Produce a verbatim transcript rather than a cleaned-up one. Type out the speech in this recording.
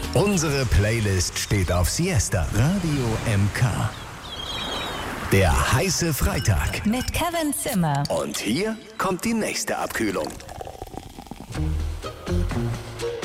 Unsere Playlist steht auf Siesta. Radio M K. Der heiße Freitag. Mit Kevin Zimmer. Und hier kommt die nächste Abkühlung.